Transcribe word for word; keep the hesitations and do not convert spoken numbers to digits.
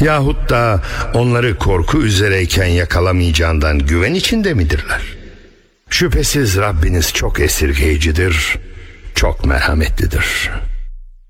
Yahut da onları korku üzereyken yakalamayacağından güven içinde midirler? Şüphesiz Rabbiniz çok esirgeyicidir, çok merhametlidir.